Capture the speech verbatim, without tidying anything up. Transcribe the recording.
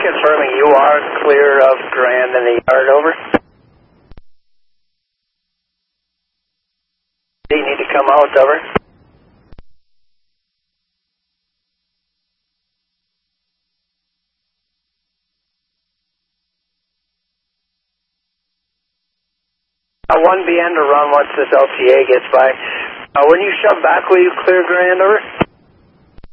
confirming you are clear of Grand in the yard, over. Do you need to come out, over? Uh, one B N to run once this L T A gets by. Uh, when you shove back, will you clear Grand, over?